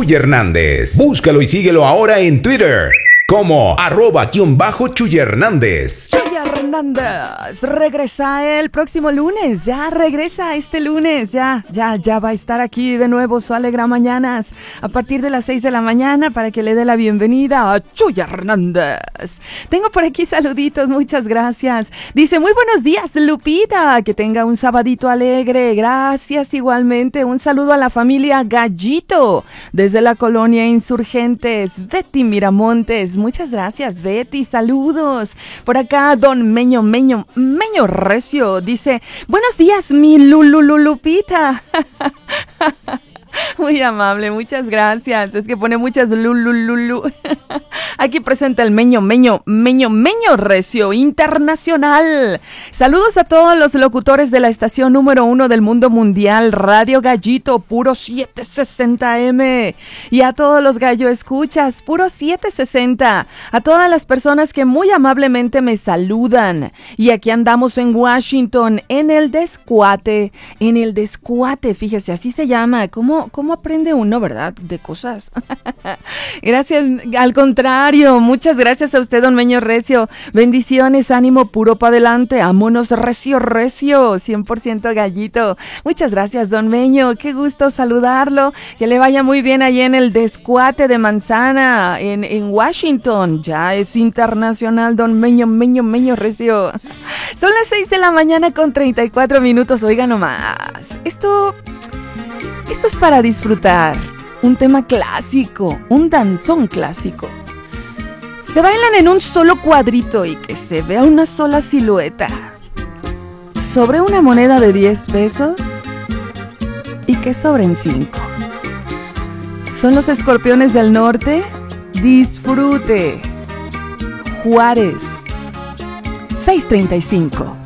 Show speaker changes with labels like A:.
A: Chuy Hernández. Búscalo y síguelo ahora en Twitter como @Chuy Hernández.
B: Chuy Hernández regresa el próximo lunes, ya regresa este lunes, ya va a estar aquí de nuevo su Alegra Mañanas a partir de las 6 de la mañana para que le dé la bienvenida a Chuy Hernández. Tengo por aquí saluditos, muchas gracias. Dice, muy buenos días Lupita, que tenga un sabadito alegre, gracias igualmente. Un saludo a la familia Gallito desde la colonia Insurgentes, Betty Miramontes. Muchas gracias, Betty. Saludos. Por acá, don Meño Recio dice, buenos días, mi Lupita. Muy amable, muchas gracias. Es que pone muchas lulululu. Aquí presenta el Meño Recio Internacional. Saludos a todos los locutores de la estación número 1 del mundo mundial, Radio Gallito, puro 760M. Y a todos los gallo escuchas, puro 760. A todas las personas que muy amablemente me saludan. Y aquí andamos en Washington, en el Descuate. Fíjese, así se llama. ¿Cómo aprende uno, verdad? De cosas. Gracias, al contrario, muchas gracias a usted, don Meño Recio. Bendiciones, ánimo puro para adelante. Vámonos, recio, 100% gallito. Muchas gracias, don Meño. Qué gusto saludarlo. Que le vaya muy bien allí en el Descuate de Manzana, en Washington. Ya es internacional, don Meño Recio. Son las 6 de la mañana con 34 minutos. Oiga nomás. Esto es para disfrutar. Un tema clásico, un danzón clásico. Se bailan en un solo cuadrito y que se vea una sola silueta. Sobre una moneda de 10 pesos y que sobren 5. Son los Escorpiones del Norte. Disfrute. Juárez 635.